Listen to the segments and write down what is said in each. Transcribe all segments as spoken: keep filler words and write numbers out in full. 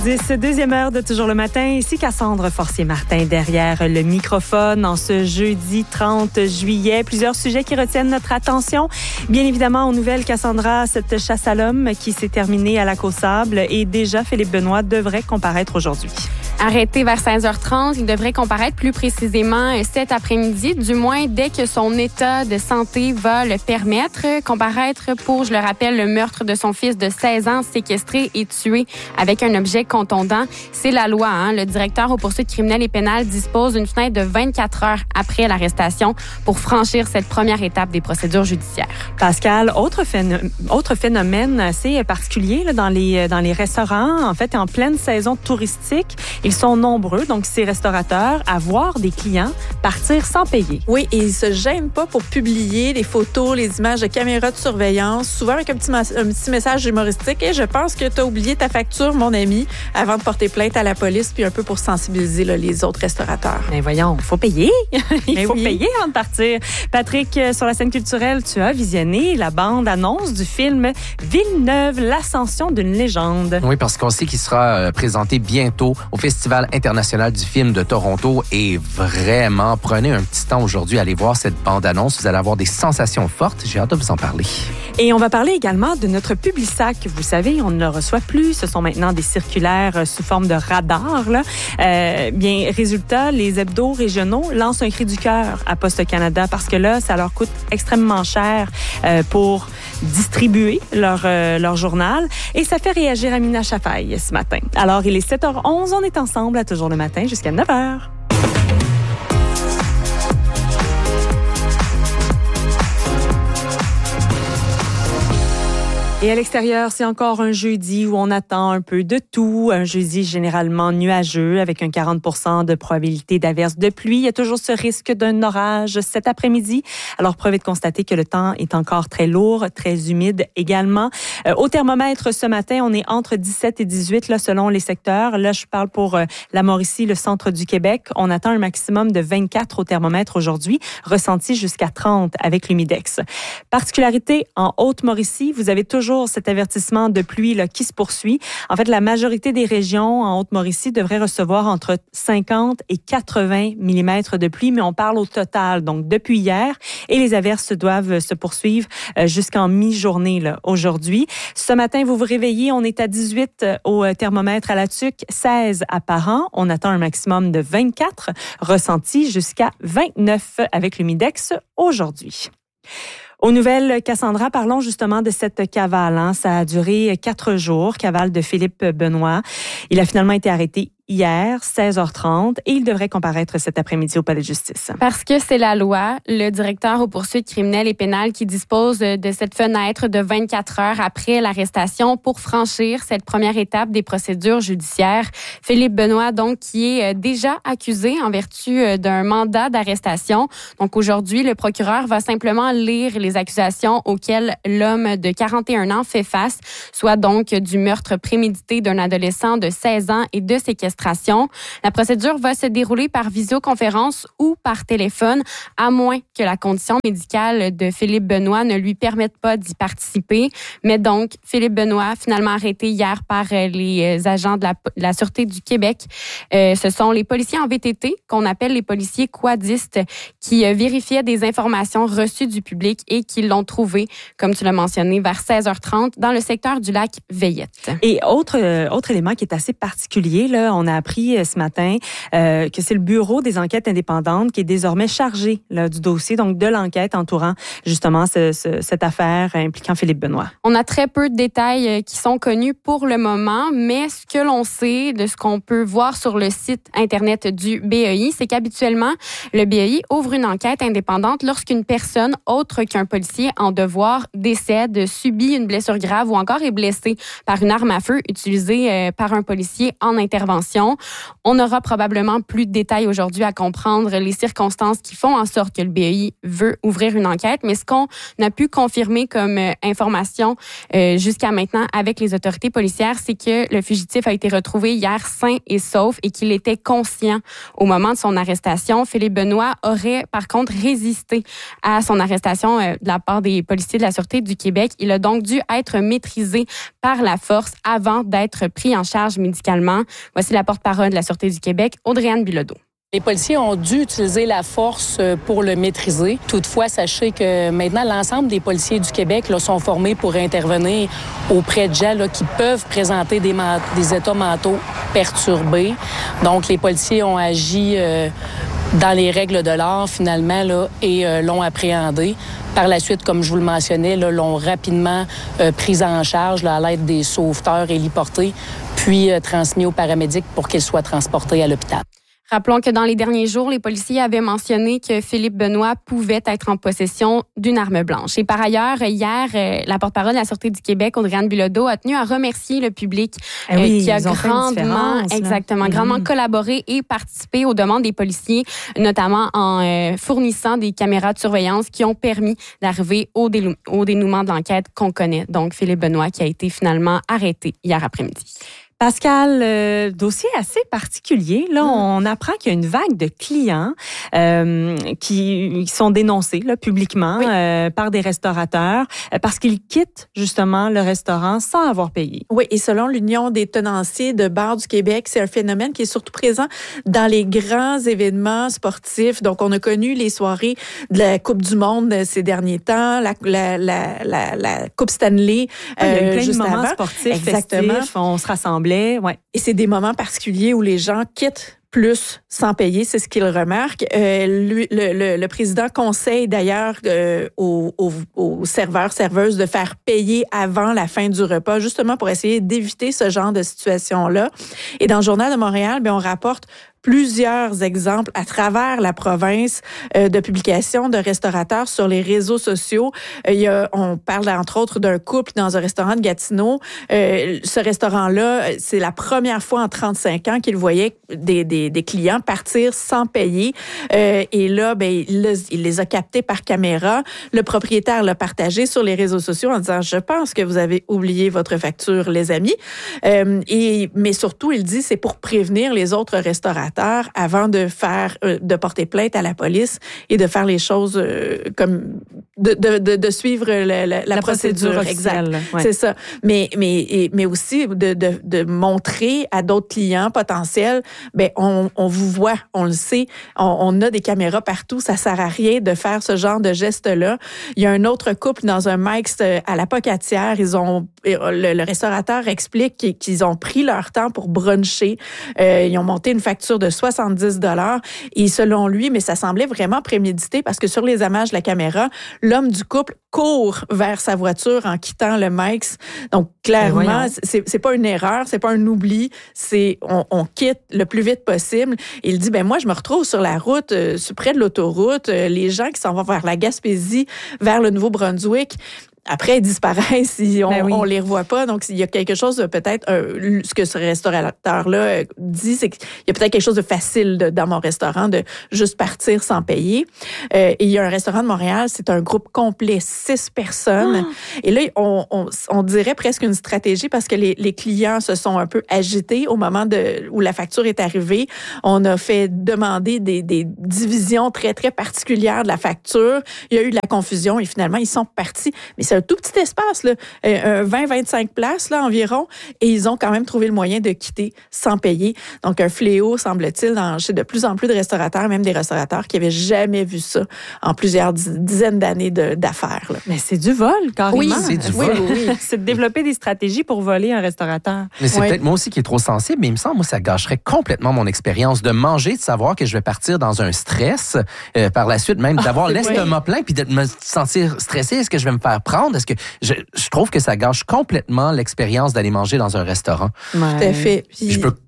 dix, deuxième heure de Toujours le matin. Ici Cassandre Forcier-Martin derrière le microphone en ce jeudi trente juillet. Plusieurs sujets qui retiennent notre attention. Bien évidemment, aux nouvelles, Cassandra, cette chasse à l'homme qui s'est terminée à Lac-aux-Sables et déjà Philippe Benoît devrait comparaître aujourd'hui. Arrêté vers seize heures trente, il devrait comparaître plus précisément cet après-midi, du moins dès que son état de santé va le permettre. Comparaître pour, je le rappelle, le meurtre de son fils de seize ans séquestré et tué avec un objet contondant. C'est la loi. Hein? Le directeur aux poursuites criminelles et pénales dispose d'une fenêtre de vingt-quatre heures après l'arrestation pour franchir cette première étape des procédures judiciaires. Pascal, autre, phén- autre phénomène assez particulier là, dans, les, dans les restaurants, en fait, en pleine saison touristique, ils sont nombreux, donc ces restaurateurs, à voir des clients partir sans payer. Oui, et ils se gênent pas pour publier les photos, les images de caméras de surveillance, souvent avec un petit, ma- un petit message humoristique. Et je pense que tu as oublié ta facture, mon ami, avant de porter plainte à la police, puis un peu pour sensibiliser là, les autres restaurateurs. Mais voyons, il faut payer. Il Mais faut oui. payer avant de partir. Patrick, sur la scène culturelle, tu as visionné la bande-annonce du film Villeneuve, l'ascension d'une légende. Oui, parce qu'on sait qu'il sera euh, présenté bientôt au Festival international du film de Toronto. Et vraiment, prenez un petit temps aujourd'hui à aller voir cette bande-annonce. Vous allez avoir des sensations fortes. J'ai hâte de vous en parler. Et on va parler également de notre Publisac. Vous savez, on ne le reçoit plus. Ce sont maintenant des circulaires sous forme de radar. Là. Euh, bien, résultat, les hebdos régionaux lancent un cri du cœur à Poste Canada parce que là, ça leur coûte extrêmement cher euh, pour distribuer leur, euh, leur journal. Et ça fait réagir Amina Chafaï ce matin. Alors, il est sept heures onze. On est ensemble à Toujours le matin jusqu'à neuf heures. Et à l'extérieur, c'est encore un jeudi où on attend un peu de tout. Un jeudi généralement nuageux avec un quarante pour cent de probabilité d'averse de pluie. Il y a toujours ce risque d'un orage cet après-midi. Alors, preuve est de constater que le temps est encore très lourd, très humide également. Euh, au thermomètre ce matin, on est entre dix-sept et dix-huit là, selon les secteurs. Là, je parle pour euh, la Mauricie, le centre du Québec. On attend un maximum de vingt-quatre au thermomètre aujourd'hui, ressenti jusqu'à trente avec l'humidex. Particularité en Haute-Mauricie, vous avez toujours cet avertissement de pluie là, qui se poursuit. En fait, la majorité des régions en Haute-Mauricie devraient recevoir entre cinquante et quatre-vingts millimètres de pluie, mais on parle au total, donc depuis hier, et les averses doivent se poursuivre euh, jusqu'en mi-journée là, aujourd'hui. Ce matin, vous vous réveillez, on est à dix-huit au thermomètre à La Tuque, seize à Parent. On attend un maximum de vingt-quatre, ressenti jusqu'à vingt-neuf avec l'humidex aujourd'hui. Aux nouvelles, Cassandra, parlons justement de cette cavale. Hein. Ça a duré quatre jours, cavale de Philippe Benoît. Il a finalement été arrêté hier, seize heures trente, et il devrait comparaître cet après-midi au palais de justice. Parce que c'est la loi, le directeur aux poursuites criminelles et pénales qui dispose de cette fenêtre de vingt-quatre heures après l'arrestation pour franchir cette première étape des procédures judiciaires. Philippe Benoît, donc, qui est déjà accusé en vertu d'un mandat d'arrestation. Donc, aujourd'hui, le procureur va simplement lire les accusations auxquelles l'homme de quarante et un ans fait face, soit donc du meurtre prémédité d'un adolescent de seize ans et de séquestration. La procédure va se dérouler par visioconférence ou par téléphone, à moins que la condition médicale de Philippe Benoît ne lui permette pas d'y participer. Mais donc, Philippe Benoît, finalement arrêté hier par les agents de la, de la Sûreté du Québec. Euh, ce sont les policiers en V T T, qu'on appelle les policiers quadistes, qui euh, vérifiaient des informations reçues du public et qui l'ont trouvé, comme tu l'as mentionné, vers seize heures trente dans le secteur du lac Veillette. Et autre, euh, autre élément qui est assez particulier, là, on a appris ce matin euh, que c'est le Bureau des enquêtes indépendantes qui est désormais chargé là, du dossier, donc de l'enquête entourant justement ce, ce, cette affaire impliquant Philippe Benoît. On a très peu de détails qui sont connus pour le moment, mais ce que l'on sait de ce qu'on peut voir sur le site Internet du B E I, c'est qu'habituellement, le B E I ouvre une enquête indépendante lorsqu'une personne autre qu'un policier en devoir décède, subit une blessure grave ou encore est blessée par une arme à feu utilisée par un policier en intervention. l'arrestation. On aura probablement plus de détails aujourd'hui à comprendre les circonstances qui font en sorte que le B E I veut ouvrir une enquête. Mais ce qu'on a pu confirmer comme euh, information euh, jusqu'à maintenant avec les autorités policières, c'est que le fugitif a été retrouvé hier sain et sauf et qu'il était conscient au moment de son arrestation. Philippe Benoît aurait par contre résisté à son arrestation euh, de la part des policiers de la Sûreté du Québec. Il a donc dû être maîtrisé par la force avant d'être pris en charge médicalement. Voici la porte-parole de la Sûreté du Québec, Audrey-Anne Bilodeau. Les policiers ont dû utiliser la force pour le maîtriser. Toutefois, sachez que maintenant, l'ensemble des policiers du Québec là, sont formés pour intervenir auprès de gens là, qui peuvent présenter des, des états mentaux perturbés. Donc, les policiers ont agi euh, dans les règles de l'art, finalement, là, et euh, l'ont appréhendé. Par la suite, comme je vous le mentionnais, là, l'ont rapidement euh, pris en charge là, à l'aide des sauveteurs héliportés, puis euh, transmis aux paramédics pour qu'ils soient transportés à l'hôpital. Rappelons que dans les derniers jours, les policiers avaient mentionné que Philippe Benoît pouvait être en possession d'une arme blanche. Et par ailleurs, hier, la porte-parole de la Sûreté du Québec, Audrey-Anne Bilodeau, a tenu à remercier le public eh oui, euh, qui a grandement, exactement, mmh. grandement collaboré et participé aux demandes des policiers, notamment en euh, fournissant des caméras de surveillance qui ont permis d'arriver au, délou- au dénouement de l'enquête qu'on connaît. Donc, Philippe Benoît qui a été finalement arrêté hier après-midi. Pascal, euh, dossier assez particulier. Là, mmh. on apprend qu'il y a une vague de clients euh, qui, qui sont dénoncés là, publiquement oui. euh, par des restaurateurs euh, parce qu'ils quittent justement le restaurant sans avoir payé. Oui, et selon l'Union des tenanciers de bars du Québec, c'est un phénomène qui est surtout présent dans les grands événements sportifs. Donc, on a connu les soirées de la Coupe du Monde ces derniers temps, la, la, la, la, la Coupe Stanley. Oui, il y a eu euh, plein juste de moments avant. sportifs, Exactement. festifs, on se rassemblait. Ouais. Et c'est des moments particuliers où les gens quittent plus sans payer, c'est ce qu'il remarque. Euh, lui, le, le, le président conseille d'ailleurs euh, aux, aux, aux serveurs, serveuses de faire payer avant la fin du repas, justement pour essayer d'éviter ce genre de situation-là. Et dans le Journal de Montréal, bien, on rapporte plusieurs exemples à travers la province euh, de publications de restaurateurs sur les réseaux sociaux. Euh, il y a, on parle entre autres d'un couple dans un restaurant de Gatineau. Euh, ce restaurant-là, c'est la première fois en trente-cinq ans qu'il voyait des, des, des clients partir sans payer. Euh, et là, ben, il, il les a captés par caméra. Le propriétaire l'a partagé sur les réseaux sociaux en disant « Je pense que vous avez oublié votre facture, les amis. Euh, » et mais surtout, il dit c'est pour prévenir les autres restaurateurs avant de faire, euh, de porter plainte à la police et de faire les choses euh, comme de, de, de, de suivre la, la, la procédure, procédure exacte. Ouais. C'est ça. Mais mais et, mais aussi de, de, de montrer à d'autres clients potentiels, ben on, on vous voit, on le sait, on, on a des caméras partout, ça sert à rien de faire ce genre de geste-là. Il y a un autre couple dans un Mike's à la Pocatière, ils ont le, le restaurateur explique qu'ils ont pris leur temps pour bruncher, euh, ils ont monté une facture de soixante-dix dollars et selon lui, mais ça semblait vraiment prémédité parce que sur les images de la caméra, l'homme du couple court vers sa voiture en quittant le Mike's. Donc clairement, c'est, c'est pas une erreur, c'est pas un oubli, c'est on, on quitte le plus vite possible. Et il dit ben moi je me retrouve sur la route, euh, près de l'autoroute, euh, les gens qui s'en vont vers la Gaspésie, vers le Nouveau-Brunswick. Après, ils disparaissent, si on, ben oui. on les revoit pas. Donc, il y a quelque chose de peut-être, euh, ce que ce restaurateur-là dit, c'est qu'il y a peut-être quelque chose de facile de, dans mon restaurant de juste partir sans payer. Euh, et il y a un restaurant de Montréal, c'est un groupe complet, six personnes. Oh. Et là, on, on, on dirait presque une stratégie parce que les, les clients se sont un peu agités au moment de, où la facture est arrivée. On a fait demander des, des divisions très, très particulières de la facture. Il y a eu de la confusion et finalement, ils sont partis. Mais c'est un tout petit espace, là, un vingt à vingt-cinq places là, environ, et ils ont quand même trouvé le moyen de quitter sans payer. Donc, un fléau, semble-t-il, dans, chez de plus en plus de restaurateurs, même des restaurateurs qui n'avaient jamais vu ça en plusieurs dizaines d'années de, d'affaires. Là. Mais c'est du vol, carrément. Oui, c'est du vol. Oui, oui, oui. C'est de développer des stratégies pour voler un restaurateur. Mais c'est oui. peut-être moi aussi qui est trop sensible, mais il me semble, moi, ça gâcherait complètement mon expérience de manger, de savoir que je vais partir dans un stress, euh, par la suite même d'avoir ah, l'estomac oui. plein, puis de me sentir stressé. Est-ce que je vais me faire prendre? Est-ce que je, je trouve que ça gâche complètement l'expérience d'aller manger dans un restaurant. Ouais. Tout à fait. Puis je peux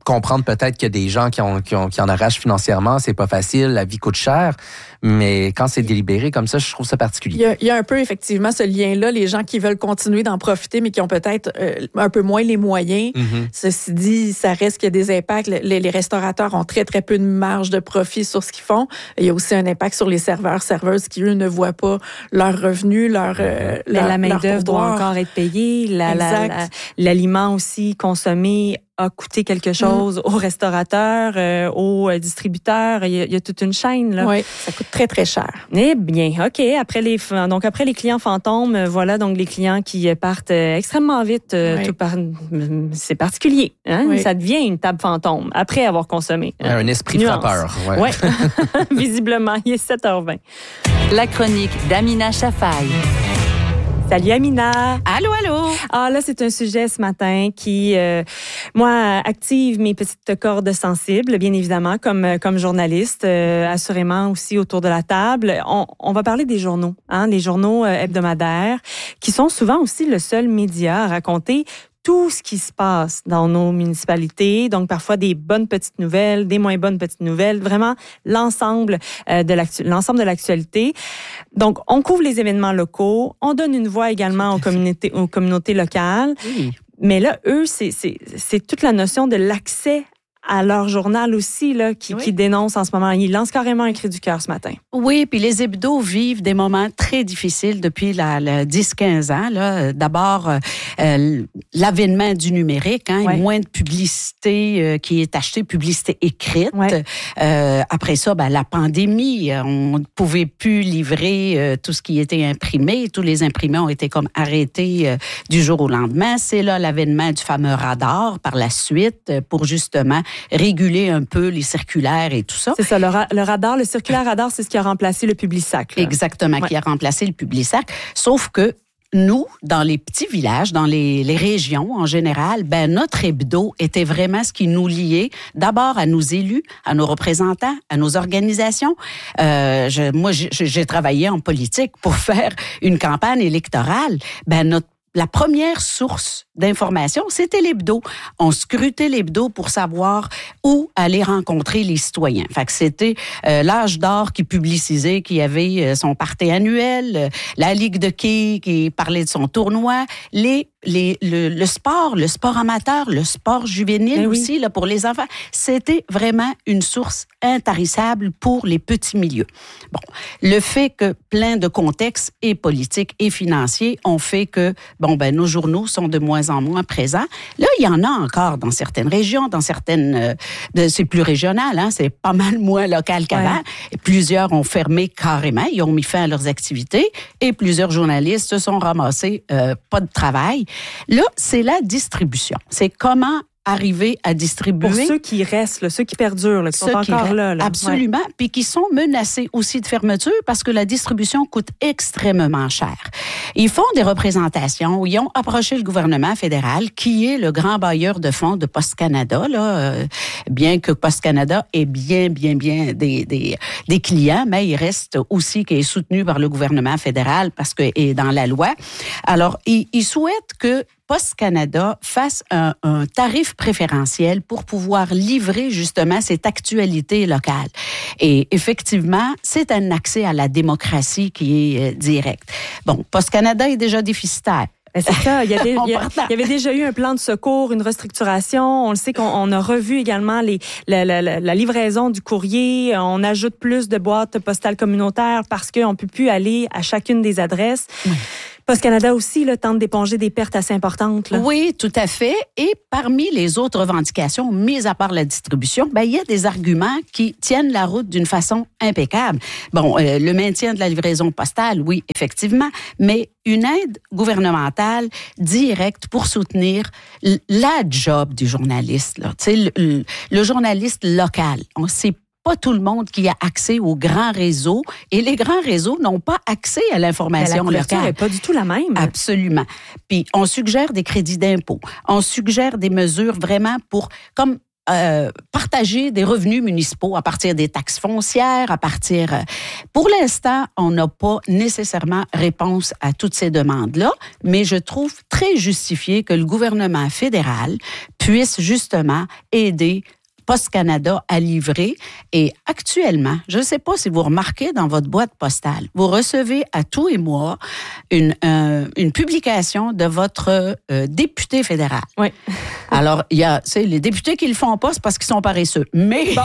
comprendre peut-être qu'il y a des gens qui, ont, qui, ont, qui en arrachent financièrement, c'est pas facile, la vie coûte cher, mais quand c'est délibéré comme ça, je trouve ça particulier. Il y a, il y a un peu effectivement ce lien-là, les gens qui veulent continuer d'en profiter, mais qui ont peut-être euh, un peu moins les moyens. Mm-hmm. Ceci dit, ça reste qu'il y a des impacts. Les, les restaurateurs ont très, très peu de marge de profit sur ce qu'ils font. Il y a aussi un impact sur les serveurs, serveuses qui, eux, ne voient pas leurs revenus, leur, euh, leur, la main-d'œuvre doit encore être payée, la, la, la, l'aliment aussi consommé a coûté quelque chose mmh. aux restaurateurs, euh, aux distributeurs. Il y, a, il y a toute une chaîne, là. Oui, ça coûte très, très cher. Eh bien, OK. Après les, donc, après les clients fantômes, voilà donc les clients qui partent extrêmement vite. Oui. Tout par, c'est particulier. Hein? Oui. Ça devient une table fantôme après avoir consommé. Ouais, un esprit de frappeur. Oui, ouais. Visiblement. Il est sept heures vingt. La chronique d'Amina Shafaï. Salut Amina. Allô, allô. Ah là, c'est un sujet ce matin qui, euh, moi, active mes petites cordes sensibles, bien évidemment, comme comme journaliste, euh, assurément aussi autour de la table. On, on va parler des journaux, hein, les journaux euh, hebdomadaires, qui sont souvent aussi le seul média à raconter tout ce qui se passe dans nos municipalités, donc parfois des bonnes petites nouvelles, des moins bonnes petites nouvelles, vraiment l'ensemble euh, de l'actu- l'ensemble de l'actualité. Donc, on couvre les événements locaux, on donne une voix également aux communautés, aux communautés locales. Oui. Mais là, eux, c'est, c'est, c'est toute la notion de l'accès à leur journal aussi, là, qui, oui. qui dénonce en ce moment. Ils lancent carrément un cri du cœur ce matin. Oui, puis les hebdos vivent des moments très difficiles depuis la, la dix quinze ans. Là. D'abord, euh, l'avènement du numérique, hein, oui. moins de publicité euh, qui est achetée, publicité écrite. Oui. Euh, après ça, ben, la pandémie, on ne pouvait plus livrer euh, tout ce qui était imprimé. Tous les imprimés ont été comme arrêtés euh, du jour au lendemain. C'est là l'avènement du fameux radar par la suite euh, pour justement réguler un peu les circulaires et tout ça. C'est ça, le, ra- le radar, le circulaire radar, c'est ce qui a remplacé le Publisac. Là. Exactement, ouais. qui a remplacé le Publisac. Sauf que nous, dans les petits villages, dans les, les régions en général, ben notre hebdo était vraiment ce qui nous liait d'abord à nos élus, à nos représentants, à nos organisations. Euh, je, moi, j'ai, j'ai travaillé en politique pour faire une campagne électorale. Ben notre La première source d'information, c'était l'hebdo. On scrutait l'hebdo pour savoir où aller rencontrer les citoyens. Fait que c'était euh, l'Âge d'or qui publicisait qu'il y avait euh, son party annuel, euh, la Ligue de quai qui parlait de son tournoi, les, les, le, le sport, le sport amateur, le sport juvénile oui. aussi là, pour les enfants. C'était vraiment une source intarissable pour les petits milieux. Bon, le fait que plein de contextes et politiques et financiers ont fait que bon ben nos journaux sont de moins en moins présents. Là, il y en a encore dans certaines régions, dans certaines euh, de, c'est plus régional, hein, c'est pas mal moins local qu'avant. Ouais. Plusieurs ont fermé carrément, ils ont mis fin à leurs activités et plusieurs journalistes se sont ramassés euh, pas de travail. Là, c'est la distribution. C'est comment arriver à distribuer. Pour ceux qui restent, là, ceux qui perdurent, là, qui sont encore qui là, là. Absolument. Ouais. Puis qui sont menacés aussi de fermeture parce que la distribution coûte extrêmement cher. Ils font des représentations où ils ont approché le gouvernement fédéral, qui est le grand bailleur de fonds de Post Canada, là, euh, bien que Post Canada ait bien, bien, bien des, des, des clients, mais il reste aussi qu'il est soutenu par le gouvernement fédéral parce qu'il est dans la loi. Alors, ils, ils souhaitent que Post Canada fasse un, un tarif préférentiel pour pouvoir livrer justement cette actualité locale. Et effectivement, c'est un accès à la démocratie qui est euh, direct. Bon, Post Canada est déjà déficitaire. C'est ça. Il y, a des, il, y a, il y avait déjà eu un plan de secours, une restructuration. On le sait qu'on on a revu également les, la, la, la, la livraison du courrier. On ajoute plus de boîtes postales communautaires parce qu'on ne peut plus aller à chacune des adresses. Oui. Post Canada aussi là, tente d'éponger des pertes assez importantes. Là. Oui, tout à fait. Et parmi les autres revendications, mis à part la distribution, ben il y a des arguments qui tiennent la route d'une façon impeccable. Bon, euh, le maintien de la livraison postale, oui, effectivement, mais une aide gouvernementale directe pour soutenir la job du journaliste. Là. Tu sais, le, le, le journaliste local. On sait pas tout le monde qui a accès aux grands réseaux et les grands réseaux n'ont pas accès à l'information locale. La locale. n'est pas du tout la même. Absolument. Puis on suggère des crédits d'impôt, on suggère des mesures vraiment pour comme Euh, partager des revenus municipaux à partir des taxes foncières, à partir... Euh, pour l'instant, on n'a pas nécessairement réponse à toutes ces demandes-là, mais je trouve très justifié que le gouvernement fédéral puisse justement aider Poste Canada à livrer. Et actuellement, je ne sais pas si vous remarquez dans votre boîte postale, vous recevez à tous les mois une, euh, une publication de votre euh, député fédéral. Oui. Alors, il y a, c'est les députés qui le font pas, c'est parce qu'ils sont paresseux. Mais bon,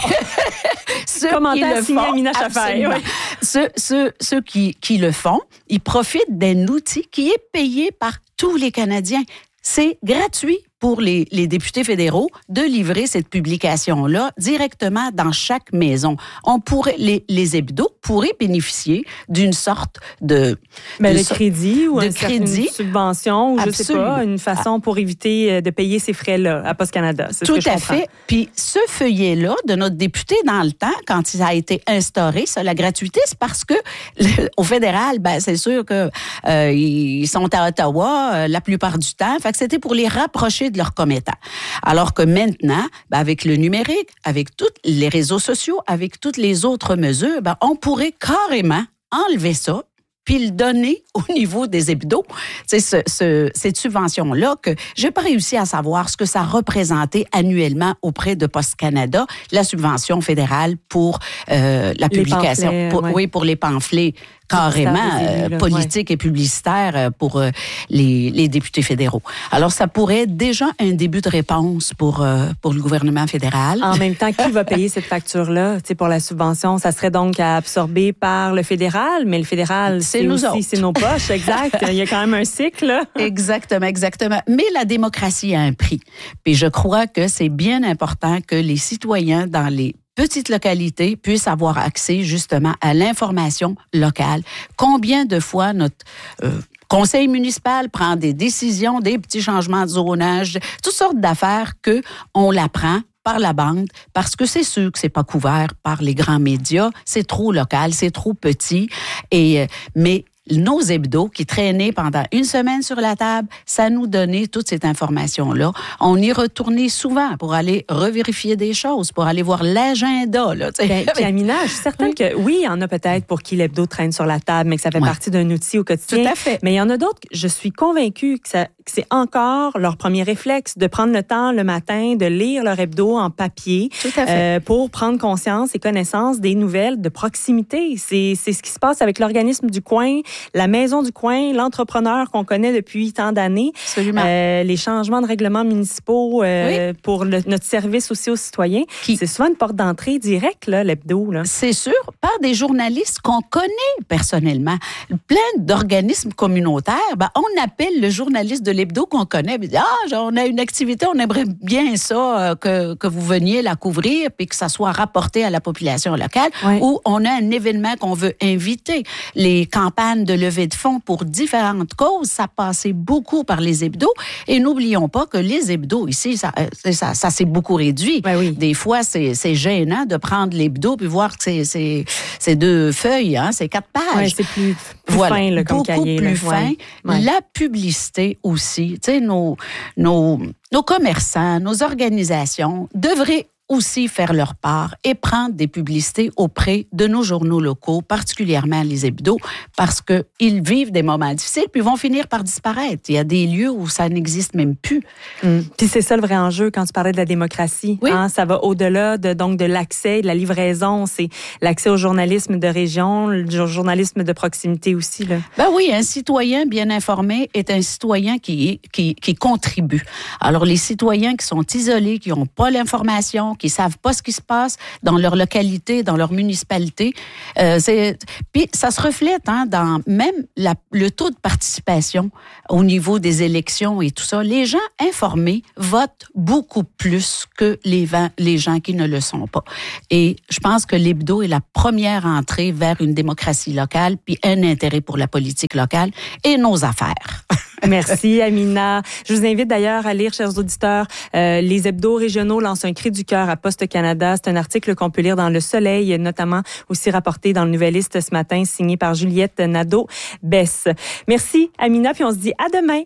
ceux Commentaire qui le signé font, Amina Chafaï, absolument. oui. Ceux, ceux, ceux qui, qui le font, ils profitent d'un outil qui est payé par tous les Canadiens. C'est gratuit pour les, les députés fédéraux de livrer cette publication-là directement dans chaque maison. On pourrait, les, les hebdos pourraient bénéficier d'une sorte de... Ben, de le so- crédit ou de un crédit. une subvention ou je sais Absolument. pas, une façon pour éviter de payer ces frais-là à Poste Canada. C'est Tout ce que je à comprends. fait. Puis ce feuillet-là de notre député dans le temps, quand il a été instauré, ça, la gratuité, c'est parce que le, au fédéral, ben c'est sûr que euh, ils sont à Ottawa euh, la plupart du temps. Fait que c'était pour les rapprocher de leurs commettants. Alors que maintenant, ben, avec le numérique, avec tous les réseaux sociaux, avec toutes les autres mesures, ben, on pourrait carrément enlever ça puis le donner au niveau des hebdos. C'est ce, ce, cette subvention-là que j'ai pas réussi à savoir ce que ça représentait annuellement auprès de Poste Canada, la subvention fédérale pour euh, la Les publication. pamphlets, Pour, ouais. Oui, pour les pamphlets carrément Des élus, euh, là, politiques ouais. et publicitaires euh, pour euh, les, les députés fédéraux. Alors, ça pourrait être déjà un début de réponse pour, euh, pour le gouvernement fédéral. En même temps, qui va payer cette facture-là, tu sais, pour la subvention? Ça serait donc absorbé par le fédéral, mais le fédéral, C'est c'est, nous aussi, autres. c'est nos poches, exact. Il y a quand même un cycle, là. Exactement, exactement. Mais la démocratie a un prix. Puis je crois que c'est bien important que les citoyens dans les petites localités puissent avoir accès justement à l'information locale. Combien de fois notre euh, conseil municipal prend des décisions, des petits changements de zonage, toutes sortes d'affaires que on l'apprend par la bande, parce que c'est sûr que c'est pas couvert par les grands médias, c'est trop local, c'est trop petit, et euh, mais nos hebdos qui traînaient pendant une semaine sur la table, ça nous donnait toute cette information-là. On y retournait souvent pour aller revérifier des choses, pour aller voir l'agenda. Là, Ben, puis Amina, je suis certaine que oui, il y en a peut-être pour qui l'hebdo traîne sur la table, mais que ça fait Ouais. partie d'un outil au quotidien. Tout à fait. Mais il y en a d'autres, je suis convaincue que, ça, que c'est encore leur premier réflexe de prendre le temps le matin de lire leur hebdo en papier. Tout à fait. Euh, pour prendre conscience et connaissance des nouvelles de proximité. C'est, c'est ce qui se passe avec l'organisme du coin, la maison du coin, l'entrepreneur qu'on connaît depuis tant d'années. Absolument. Euh, les changements de règlements municipaux euh, pour le- notre service aussi aux citoyens. Qui- C'est souvent une porte d'entrée directe, là, l'hebdo. Là. C'est sûr, par des journalistes qu'on connaît personnellement. Plein d'organismes communautaires, ben, on appelle le journaliste de l'hebdo qu'on connaît. Ben, ah, on a une activité, on aimerait bien ça, euh, que, que vous veniez la couvrir, puis que ça soit rapporté à la population locale. Ouais. Ou on a un événement qu'on veut inviter. Les campagnes de levée de fonds pour différentes causes, ça passait beaucoup par les hebdos. Et n'oublions pas que les hebdos ici, ça, euh, ça, ça s'est beaucoup réduit. Ben oui. Des fois, c'est, c'est gênant de prendre l'hebdo puis voir que c'est, c'est, c'est deux feuilles, hein, c'est quatre pages. Ouais, c'est plus, plus Voilà, fin là, comme beaucoup cahier. plus là. fin. Ouais. Ouais. La publicité aussi, tu sais, nos, nos, nos commerçants, nos organisations devraient aussi faire leur part et prendre des publicités auprès de nos journaux locaux, particulièrement les hebdos, parce qu'ils vivent des moments difficiles puis vont finir par disparaître. Il y a des lieux où ça n'existe même plus. Mm. Puis c'est ça le vrai enjeu quand tu parlais de la démocratie. Oui. Hein, ça va au-delà de, donc, de l'accès, de la livraison. C'est l'accès au journalisme de région, le journalisme de proximité aussi. Là. Ben oui, un citoyen bien informé est un citoyen qui, qui, qui contribue. Alors, les citoyens qui sont isolés, qui n'ont pas l'information, qui savent pas ce qui se passe dans leur localité, dans leur municipalité, euh, c'est... Puis ça se reflète hein, dans même la, le taux de participation au niveau des élections et tout ça. Les gens informés votent beaucoup plus que les, vent, les gens qui ne le sont pas. Et je pense que l'hebdo est la première entrée vers une démocratie locale, puis un intérêt pour la politique locale et nos affaires. Merci, Amina. Je vous invite d'ailleurs à lire, chers auditeurs, euh, les hebdos régionaux lancent un cri du cœur à Poste Canada. C'est un article qu'on peut lire dans Le Soleil, notamment aussi rapporté dans le Nouvelliste ce matin, signé par Juliette Nadeau-Besse. Merci, Amina, puis on se dit à demain.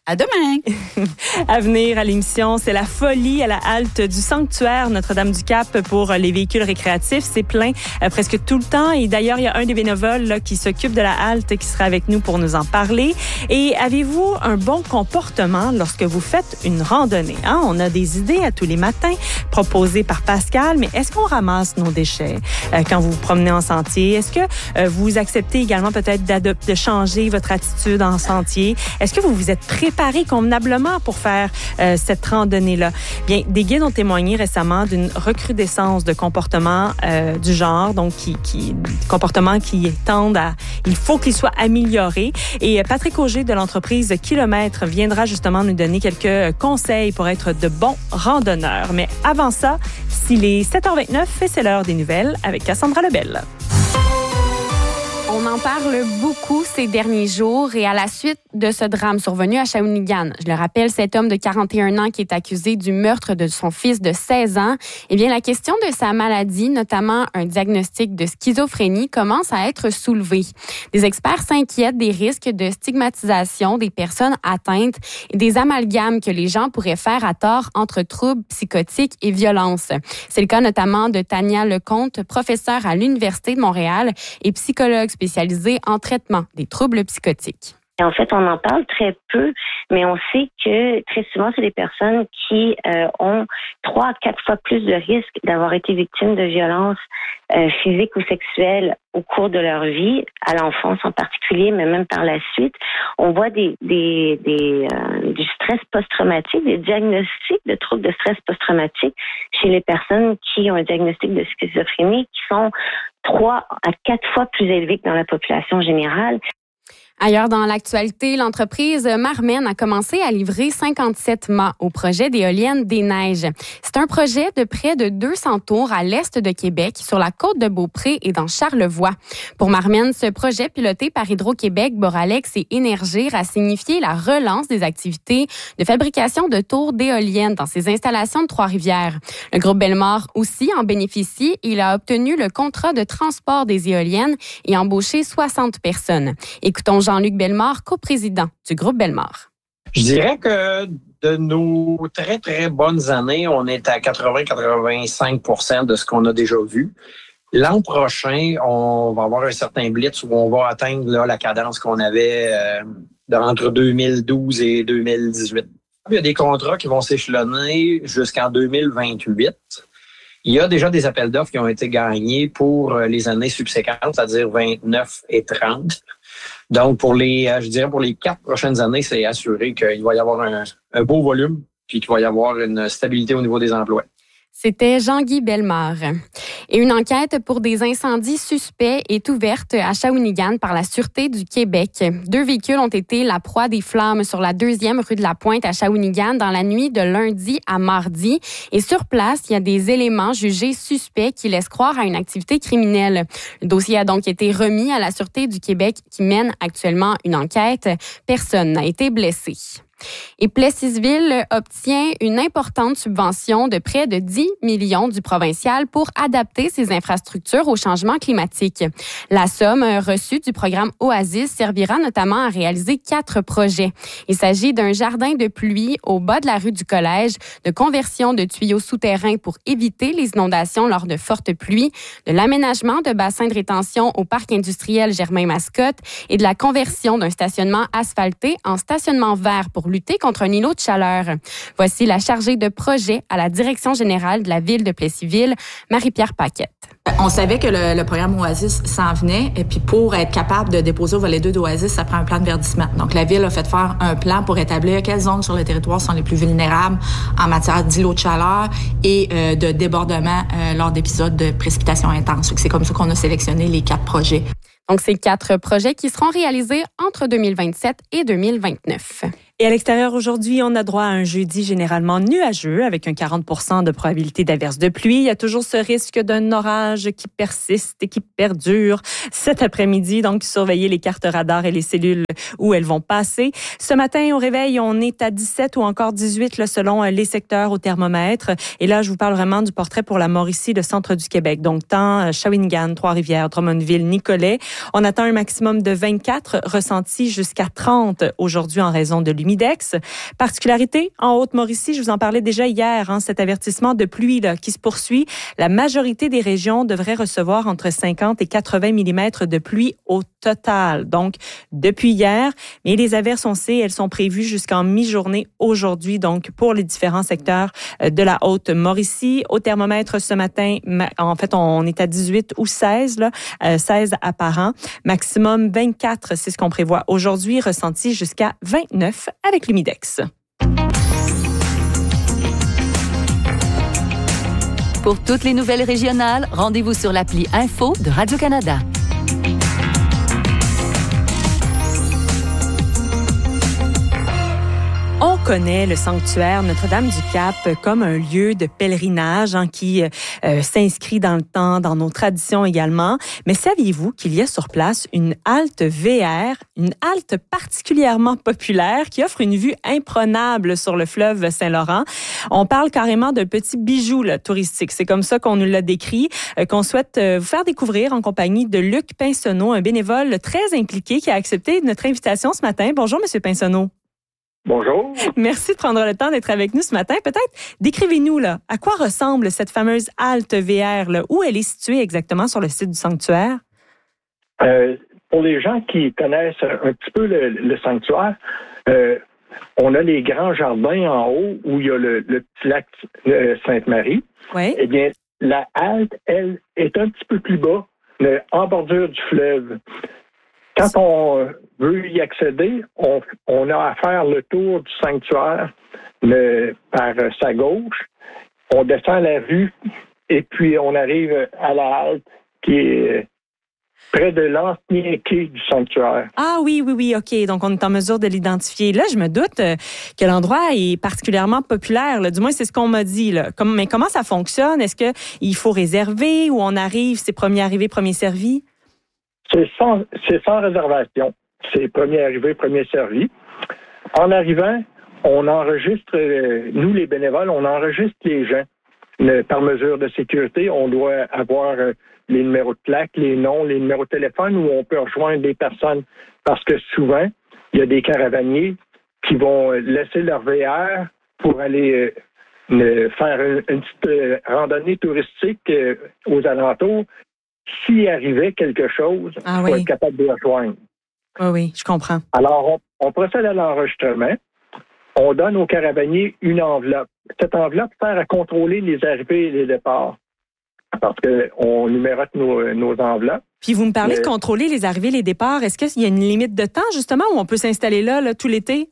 À demain! À venir à l'émission, c'est la folie à la halte du sanctuaire Notre-Dame-du-Cap pour les véhicules récréatifs. C'est plein euh, presque tout le temps. Et d'ailleurs, il y a un des bénévoles là, qui s'occupe de la halte qui sera avec nous pour nous en parler. Et avez-vous un bon comportement lorsque vous faites une randonnée? Hein? On a des idées à tous les matins proposées par Pascal, mais est-ce qu'on ramasse nos déchets euh, quand vous vous promenez en sentier? Est-ce que euh, vous acceptez également peut-être de changer votre attitude en sentier? Est-ce que vous vous êtes préparé convenablement pour faire euh, cette randonnée-là? Bien, des guides ont témoigné récemment d'une recrudescence de comportements euh, du genre, donc qui, qui comportements qui tendent à, il faut qu'ils soient améliorés. Et Patrick Auger de l'entreprise Kilomètre viendra justement nous donner quelques conseils pour être de bons randonneurs. Mais avant ça, s'il est sept heures vingt-neuf, c'est l'heure des nouvelles avec Cassandra Lebel. On en parle beaucoup ces derniers jours et à la suite de ce drame survenu à Shawinigan. Je le rappelle, cet homme de quarante et un ans qui est accusé du meurtre de son fils de seize ans, eh bien, la question de sa maladie, notamment un diagnostic de schizophrénie, commence à être soulevée. Des experts s'inquiètent des risques de stigmatisation des personnes atteintes et des amalgames que les gens pourraient faire à tort entre troubles psychotiques et violence. C'est le cas notamment de Tania Lecomte, professeure à l'Université de Montréal et psychologue spécialisée en traitement des troubles psychotiques. En fait, on en parle très peu, mais on sait que très souvent, c'est des personnes qui euh, ont trois à quatre fois plus de risques d'avoir été victimes de violences euh, physiques ou sexuelles au cours de leur vie, à l'enfance en particulier, mais même par la suite. On voit des, des, des euh, du stress post-traumatique, des diagnostics de troubles de stress post-traumatique chez les personnes qui ont un diagnostic de schizophrénie qui sont trois à quatre fois plus élevés que dans la population générale. Ailleurs dans l'actualité, l'entreprise Marmen a commencé à livrer cinquante-sept mâts au projet d'éoliennes des Neiges. C'est un projet de près de deux cents tours à l'est de Québec, sur la côte de Beaupré et dans Charlevoix. Pour Marmen, ce projet piloté par Hydro-Québec, Boralex et Énergir a signifié la relance des activités de fabrication de tours d'éoliennes dans ces installations de Trois-Rivières. Le groupe Bellemare aussi en bénéficie. Il a obtenu le contrat de transport des éoliennes et embauché soixante personnes. Écoutons Jean-Luc Bellemare, coprésident du groupe Bellemare. Je dirais que de nos très, très bonnes années, on est à quatre-vingts à quatre-vingt-cinq pour cent de ce qu'on a déjà vu. L'an prochain, on va avoir un certain blitz où on va atteindre là, la cadence qu'on avait euh, entre deux mille douze et deux mille dix-huit. Il y a des contrats qui vont s'échelonner jusqu'en deux mille vingt-huit. Il y a déjà des appels d'offres qui ont été gagnés pour les années subséquentes, c'est-à-dire vingt-neuf et trente. Donc, pour les, je dirais pour les quatre prochaines années, c'est assuré qu'il va y avoir un, un beau volume puis qu'il va y avoir une stabilité au niveau des emplois. C'était Jean-Guy Bellemare. Et une enquête pour des incendies suspects est ouverte à Shawinigan par la Sûreté du Québec. Deux véhicules ont été la proie des flammes sur la deuxième rue de la Pointe à Shawinigan dans la nuit de lundi à mardi. Et sur place, il y a des éléments jugés suspects qui laissent croire à une activité criminelle. Le dossier a donc été remis à la Sûreté du Québec qui mène actuellement une enquête. Personne n'a été blessé. Et Plessisville obtient une importante subvention de près de dix millions du provincial pour adapter ses infrastructures au changement climatique. La somme reçue du programme Oasis servira notamment à réaliser quatre projets. Il s'agit d'un jardin de pluie au bas de la rue du Collège, de conversion de tuyaux souterrains pour éviter les inondations lors de fortes pluies, de l'aménagement de bassins de rétention au parc industriel Germain-Mascotte et de la conversion d'un stationnement asphalté en stationnement vert pour lutter contre un îlot de chaleur. Voici la chargée de projet à la direction générale de la ville de Plessisville, Marie-Pierre Paquette. On savait que le, le programme Oasis s'en venait et puis pour être capable de déposer au volet deux d'Oasis, ça prend un plan de verdissement. Donc la ville a fait faire un plan pour établir quelles zones sur le territoire sont les plus vulnérables en matière d'îlots de chaleur et euh, de débordement euh, lors d'épisodes de précipitations intenses. C'est comme ça qu'on a sélectionné les quatre projets. Donc, c'est quatre projets qui seront réalisés entre deux mille vingt-sept et deux mille vingt-neuf. Et à l'extérieur, aujourd'hui, on a droit à un jeudi généralement nuageux avec un quarante pour cent de probabilité d'averse de pluie. Il y a toujours ce risque d'un orage qui persiste et qui perdure cet après-midi. Donc, surveillez les cartes radars et les cellules où elles vont passer. Ce matin, au réveil, on est à dix-sept ou encore dix-huit là, selon les secteurs au thermomètre. Et là, je vous parle vraiment du portrait pour la Mauricie, le centre du Québec. Donc, tant Shawinigan, Trois-Rivières, Drummondville, Nicolet. On attend un maximum de vingt-quatre, ressenti jusqu'à trente aujourd'hui en raison de l'humidité l'humidex. Particularité en Haute-Mauricie, je vous en parlais déjà hier, hein, cet avertissement de pluie là, qui se poursuit. La majorité des régions devraient recevoir entre cinquante et quatre-vingts millimètres de pluie au total. Donc, depuis hier, mais les averses, on sait, elles sont prévues jusqu'en mi-journée aujourd'hui, donc pour les différents secteurs de la Haute-Mauricie. Au thermomètre ce matin, en fait, on est à dix-huit ou seize, là, euh, seize apparents. Maximum vingt-quatre, c'est ce qu'on prévoit aujourd'hui, ressenti jusqu'à vingt-neuf avec l'humidex. Pour toutes les nouvelles régionales, rendez-vous sur l'appli Info de Radio-Canada. On connaît le sanctuaire Notre-Dame-du-Cap comme un lieu de pèlerinage hein, qui euh, s'inscrit dans le temps, dans nos traditions également. Mais saviez-vous qu'il y a sur place une halte V R, une halte particulièrement populaire qui offre une vue imprenable sur le fleuve Saint-Laurent? On parle carrément d'un petit bijou là, touristique. C'est comme ça qu'on nous l'a décrit, euh, qu'on souhaite euh, vous faire découvrir en compagnie de Luc Pinsonneau, un bénévole très impliqué qui a accepté notre invitation ce matin. Bonjour, Monsieur Pinsonneau. Bonjour. Merci de prendre le temps d'être avec nous ce matin. Peut-être, décrivez-nous, là, à quoi ressemble cette fameuse halte V R, là, où elle est située exactement sur le site du sanctuaire? Euh, pour les gens qui connaissent un petit peu le, le sanctuaire, euh, on a les grands jardins en haut où il y a le, le petit lac euh, Sainte-Marie. Oui. Eh bien, la halte, elle, est un petit peu plus bas, euh, en bordure du fleuve. Quand on veut y accéder, on, on a à faire le tour du sanctuaire le, par sa gauche. On descend la rue et puis on arrive à la halte qui est près de l'ancien quai du sanctuaire. Ah oui, oui, oui, OK. Donc, on est en mesure de l'identifier. Là, je me doute euh, que l'endroit est particulièrement populaire. Là. Du moins, c'est ce qu'on m'a dit. Là. Comme, mais comment ça fonctionne? Est-ce qu'il faut réserver ou on arrive, c'est premier arrivé, premier servi? C'est sans, c'est sans réservation. C'est premier arrivé, premier servi. En arrivant, on enregistre, euh, nous les bénévoles, on enregistre les gens. Le, par mesure de sécurité, on doit avoir euh, les numéros de plaque, les noms, les numéros de téléphone où on peut rejoindre des personnes. Parce que souvent, il y a des caravaniers qui vont laisser leur V R pour aller euh, faire une, une petite euh, randonnée touristique euh, aux alentours. S'il arrivait quelque chose, il ah faut oui. être capable de les rejoindre. Oui, oui, je comprends. Alors, on, on procède à l'enregistrement. On donne aux caravaniers une enveloppe. Cette enveloppe sert à contrôler les arrivées et les départs. Parce qu'on numérote nos, nos enveloppes. Puis vous me parlez Mais, de contrôler les arrivées et les départs. Est-ce qu'il y a une limite de temps, justement, où on peut s'installer là, là tout l'été?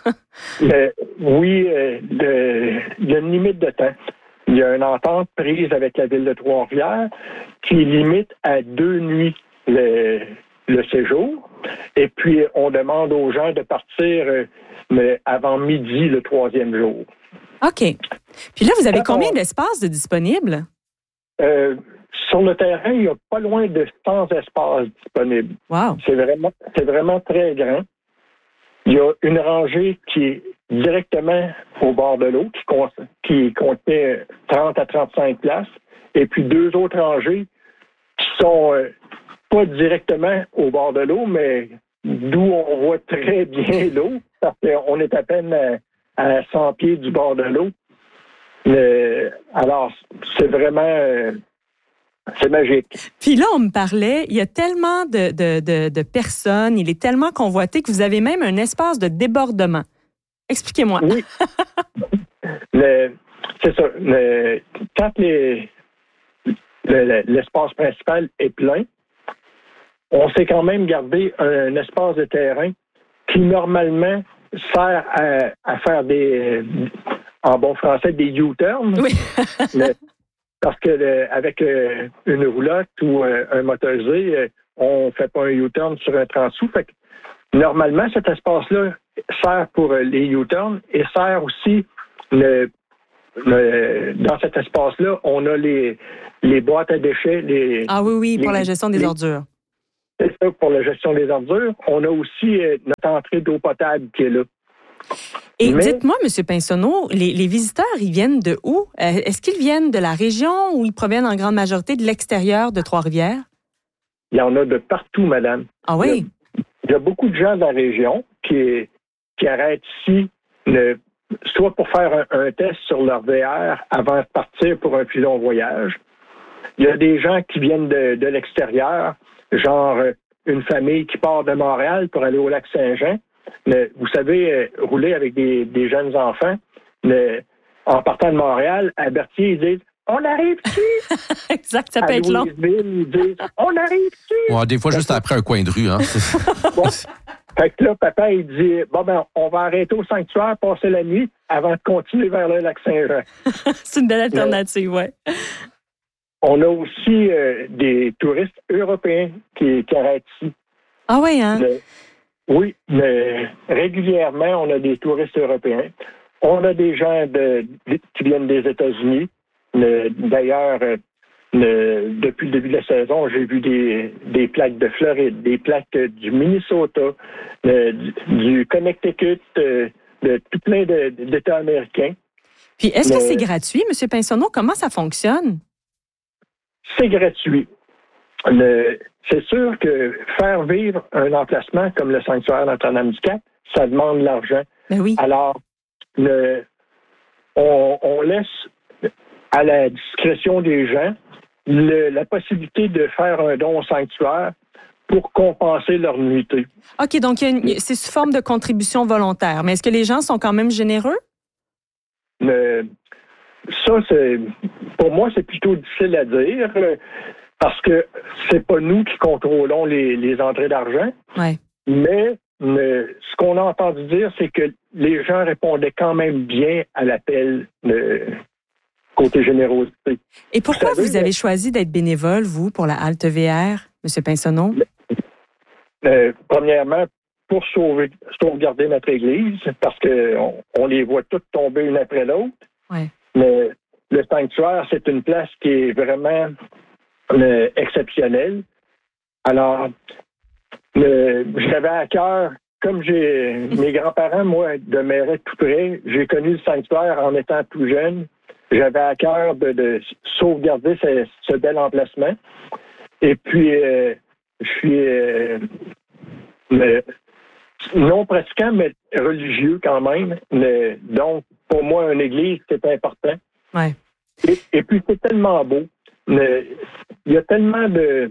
mais, oui, euh, le, il y a une limite de temps. Il y a une entente prise avec la ville de Trois-Rivières qui limite à deux nuits le, le séjour. Et puis, on demande aux gens de partir euh, mais avant midi le troisième jour. OK. Puis là, vous avez Quand combien on, d'espaces de disponibles? Euh, sur le terrain, il y a pas loin de cent espaces disponibles. Wow. C'est vraiment, c'est vraiment très grand. Il y a une rangée qui est directement au bord de l'eau, qui, con, qui contient trente à trente-cinq places, et puis deux autres rangées qui sont euh, pas directement au bord de l'eau, mais d'où on voit très bien l'eau, parce qu'on est à peine à, à cent pieds du bord de l'eau. Mais, alors, c'est vraiment... Euh, c'est magique. Puis là, on me parlait, il y a tellement de, de, de, de personnes, il est tellement convoité que vous avez même un espace de débordement. Expliquez-moi. Oui. le, c'est ça. Le, quand les, le, l'espace principal est plein, on s'est quand même gardé un, un espace de terrain qui, normalement, sert à, à faire des, en bon français, des U-turns. Oui. le, parce que le, avec euh, une roulotte ou euh, un motorisé, euh, on ne fait pas un U-turn sur un transsous. Fait que, normalement, cet espace-là sert pour euh, les U-turns et sert aussi, le, le, dans cet espace-là, on a les, les boîtes à déchets. Les, ah oui, oui, pour les, la gestion des les, ordures. C'est ça, pour la gestion des ordures. On a aussi euh, notre entrée d'eau potable qui est là. Et Mais, dites-moi, M. Pinsonneau, les, les visiteurs, ils viennent de où? Est-ce qu'ils viennent de la région ou ils proviennent en grande majorité de l'extérieur de Trois-Rivières? Il y en a de partout, madame. Ah oui? Il y a, il y a beaucoup de gens de la région qui, qui arrêtent ici, ne, soit pour faire un, un test sur leur V R avant de partir pour un plus long voyage. Il y a des gens qui viennent de, de l'extérieur, genre une famille qui part de Montréal pour aller au lac Saint-Jean. Le, vous savez, rouler avec des, des jeunes enfants, le, en partant de Montréal, à Berthier, ils disent « On arrive-tu? » Exact, ça peut à être long. Ils disent « On arrive-tu? » Ouais, des fois, juste après un coin de rue. Hein. Bon. Fait que là, papa, il dit « Bon, ben, on va arrêter au sanctuaire, passer la nuit, avant de continuer vers le lac Saint-Jean. » C'est une belle alternative, oui. On a aussi euh, des touristes européens qui, qui arrêtent ici. Ah oui, hein? Le, oui, mais régulièrement, on a des touristes européens. On a des gens de, de, qui viennent des États-Unis. Le, d'ailleurs, le, depuis le début de la saison, j'ai vu des, des plaques de Floride, des plaques du Minnesota, le, du, du Connecticut, de, de tout plein de, d'États américains. Puis, est-ce le, que c'est gratuit, M. Pinsonneau? Comment ça fonctionne? C'est gratuit. Le, c'est sûr que faire vivre un emplacement comme le sanctuaire Notre-Dame-du-Cap, ça demande de l'argent. Ben oui. Alors, le, on, on laisse à la discrétion des gens le, la possibilité de faire un don au sanctuaire pour compenser leur nuitée. OK, donc il y a une, c'est sous forme de contribution volontaire. Mais est-ce que les gens sont quand même généreux? Le, ça, c'est, pour moi, c'est plutôt difficile à dire parce que c'est pas nous qui contrôlons les, les entrées d'argent. Ouais. Mais, mais ce qu'on a entendu dire, c'est que les gens répondaient quand même bien à l'appel de côté générosité. Et pourquoi vous, savez, vous avez choisi d'être bénévole, vous, pour la halte V R, M. Pinsonneau? Euh, premièrement, pour sauver, sauvegarder notre Église, parce qu'on on les voit toutes tomber une après l'autre. Ouais. Mais le sanctuaire, c'est une place qui est vraiment euh, exceptionnelle. Alors, le, j'avais à cœur, comme j'ai mes grands-parents, moi, demeuraient tout près, j'ai connu le sanctuaire en étant tout jeune. J'avais à cœur de, de sauvegarder ce, ce bel emplacement. Et puis, euh, je suis euh, euh, non pratiquant, mais religieux quand même. Mais, donc, pour moi, une église, c'est important. Ouais. Et, et puis, c'est tellement beau. Mais, il y a tellement de,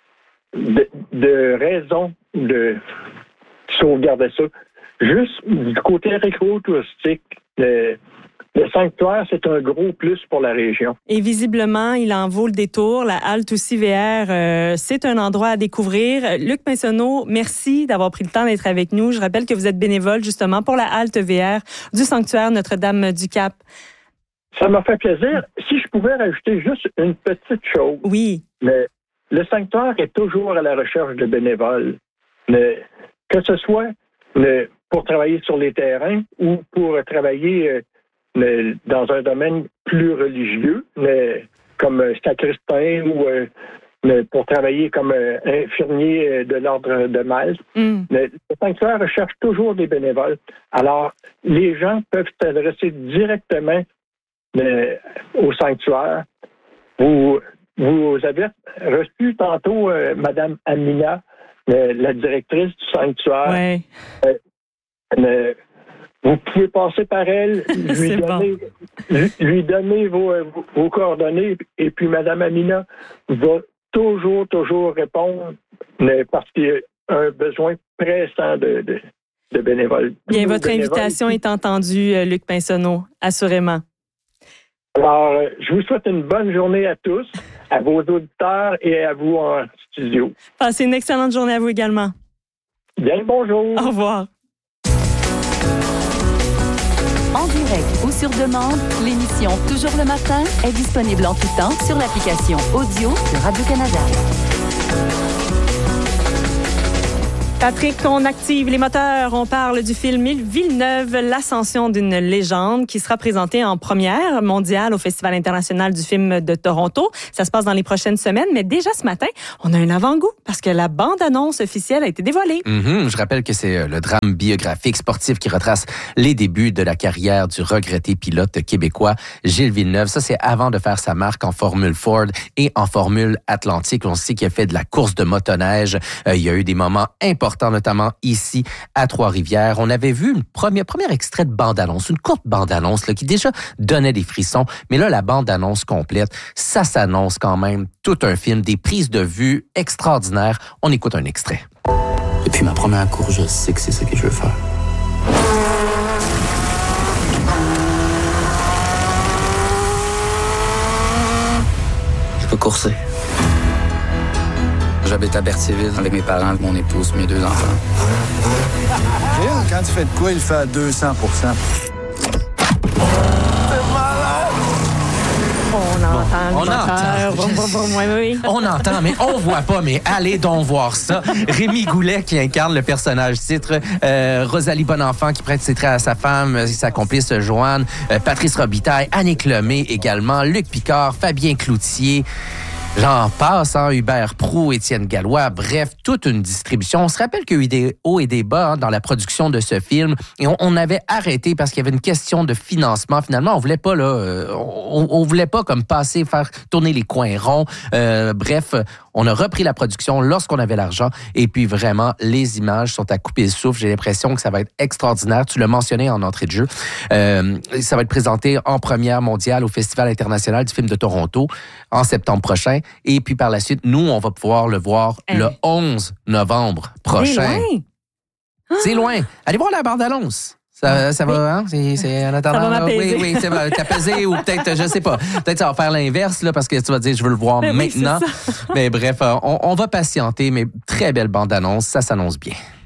de, de raisons de sauvegarder ça. Juste du côté récréo-touristique, le, le sanctuaire, c'est un gros plus pour la région. Et visiblement, il en vaut le détour. La halte aussi V R, euh, c'est un endroit à découvrir. Luc Pinsonneau, merci d'avoir pris le temps d'être avec nous. Je rappelle que vous êtes bénévole justement pour la halte V R du sanctuaire Notre-Dame-du-Cap. Ça m'a fait plaisir. Si je pouvais rajouter juste une petite chose. Oui. Mais le sanctuaire est toujours à la recherche de bénévoles. Mais que ce soit mais pour travailler sur les terrains ou pour travailler euh, mais dans un domaine plus religieux, mais comme sacristain ou euh, mais pour travailler comme euh, infirmier de l'ordre de Malte. Mm. Mais le sanctuaire recherche toujours des bénévoles. Alors, les gens peuvent s'adresser directement mais, au sanctuaire. Vous, vous avez reçu tantôt euh, Mme Amina, euh, la directrice du sanctuaire. Ouais. Euh, mais, vous pouvez passer par elle, lui donner, bon. lui, lui donner vos, vos, vos coordonnées, et puis Mme Amina va toujours, toujours répondre, mais parce qu'il y a un besoin pressant de, de, de bénévoles. Bien, votre bénévoles. Invitation est entendue, Luc Pinsonneau, assurément. Alors, je vous souhaite une bonne journée à tous, à vos auditeurs et à vous en studio. Passez une excellente journée à vous également. Bien, bonjour. Au revoir. En direct ou sur demande, l'émission Toujours le matin est disponible en tout temps sur l'application audio de Radio-Canada. Patrick, on active les moteurs. On parle du film Villeneuve, l'ascension d'une légende qui sera présenté en première mondiale au Festival international du film de Toronto. Ça se passe dans les prochaines semaines, mais déjà ce matin, on a un avant-goût parce que la bande-annonce officielle a été dévoilée. Mm-hmm. Je rappelle que c'est le drame biographique sportif qui retrace les débuts de la carrière du regretté pilote québécois Gilles Villeneuve. Ça, c'est avant de faire sa marque en Formule Ford et en Formule Atlantique. On sait qu'il a fait de la course de motoneige. Euh, il y a eu des moments importants important, notamment ici à Trois-Rivières. On avait vu une première, premier extrait de bande-annonce, une courte bande-annonce là, qui déjà donnait des frissons. Mais là, la bande-annonce complète, ça s'annonce quand même tout un film, des prises de vue extraordinaires. On écoute un extrait. Depuis ma première course, je sais que c'est ça que je veux faire. Je veux courser. J'habite à Berthierville avec mes parents, mon épouse, mes deux enfants. Quand tu fais de quoi, il fait à deux cents pour cent. On entend on le moteur. entend. Bon, bon, bon, oui, oui. On entend, mais on voit pas. Mais allez donc voir ça. Rémi Goulet qui incarne le personnage titre, euh, Rosalie Bonenfant qui prête ses traits à sa femme, sa complice Joanne, euh, Patrice Robitaille, Annick Lemay également, Luc Picard, Fabien Cloutier. J'en passe, hein, Hubert Proulx, Étienne Gallois, bref, toute une distribution. On se rappelle qu'il y a eu des hauts et des bas hein, dans la production de ce film et on, on avait arrêté parce qu'il y avait une question de financement. Finalement, on voulait pas là, euh, on, on voulait pas comme passer, faire tourner les coins ronds. Euh, bref, on a repris la production lorsqu'on avait l'argent et puis vraiment, les images sont à couper le souffle. J'ai l'impression que ça va être extraordinaire. Tu l'as mentionné en entrée de jeu. Euh, ça va être présenté en première mondiale au Festival international du film de Toronto en septembre prochain. Et puis par la suite, nous, on va pouvoir le voir hey. le onze novembre prochain. C'est loin. C'est loin. Allez voir la bande-annonce. Ça, ça va, hein? C'est, c'est en attendant. Ça va m'apaiser. Oui, oui, c'est va t'apaiser ou peut-être, je sais pas. Peut-être ça va faire l'inverse, là, parce que tu vas dire, je veux le voir mais maintenant. Oui, mais bref, on, on va patienter, mais très belle bande-annonce. Ça s'annonce bien.